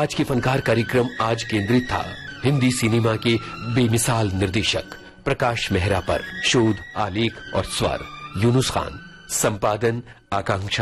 आज की फनकार कार्यक्रम आज केंद्रित था हिंदी सिनेमा के बेमिसाल निर्देशक प्रकाश मेहरा पर। शोध, आलेख और स्वर यूनुस खान, संपादन आकांक्षा